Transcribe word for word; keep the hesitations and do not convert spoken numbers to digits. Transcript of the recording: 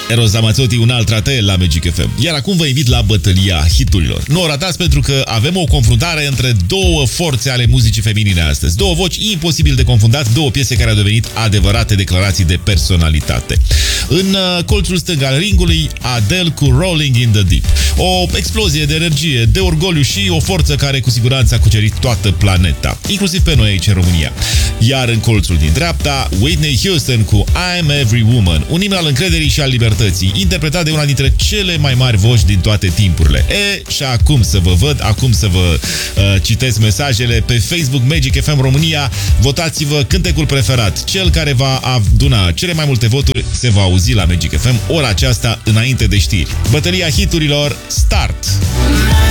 Eros Ramazzotti, un alt ratel la Magic F M. Iar acum vă invit la bătălia hiturilor. Nu o ratați pentru că avem o confruntare între două forțe ale muzicii feminine astăzi. Două voci imposibil de confundat, două piese care au devenit adevărate declarații de personalitate. În uh, colțul stâng al ringului, Adele cu Rolling in the Deep. O explozie de energie, de orgoliu și o forță care cu siguranță a cucerit toată planeta, inclusiv pe noi aici în România. Iar în colțul din dreapta, Whitney Houston cu I'm Every Woman, un imn al încrederii și al libertății, interpretat de una dintre cele mai mari voci din toate timpurile. E, și acum să vă văd, acum să vă uh, citesc mesajele pe Facebook Magic F M România. Votați-vă cântecul preferat. Cel care va aduna cele mai multe voturi se va auzi la Magic F M ora aceasta înainte de știri. Bătălia hiturilor, start!